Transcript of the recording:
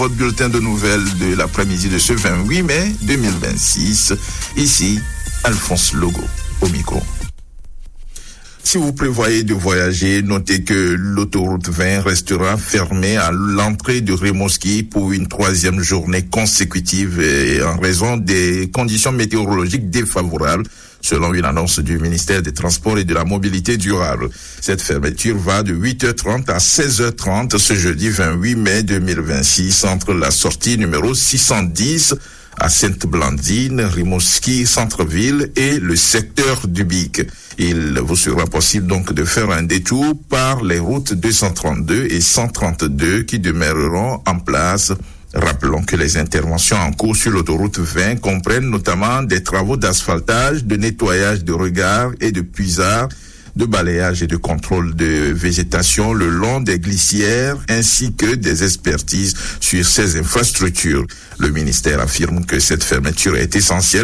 Votre bulletin de nouvelles de l'après-midi de ce 28 mai 2026. Ici, Alphonse Logo au micro. Si vous prévoyez de voyager, notez que l'autoroute 20 restera fermée à l'entrée de Rimouski pour une 3e journée consécutive en raison des conditions météorologiques défavorables, selon une annonce du ministère des Transports et de la Mobilité durable. Cette fermeture va de 8h30 à 16h30 ce jeudi 28 mai 2026 entre la sortie numéro 610 à Sainte-Blandine, Rimouski, Centre-Ville et le secteur du Bic. Il vous sera possible donc de faire un détour par les routes 232 et 132 qui demeureront en place. Rappelons que les interventions en cours sur l'autoroute 20 comprennent notamment des travaux d'asphaltage, de nettoyage de regards et de puisards, de balayage et de contrôle de végétation le long des glissières ainsi que des expertises sur ces infrastructures. Le ministère affirme que cette fermeture est essentielle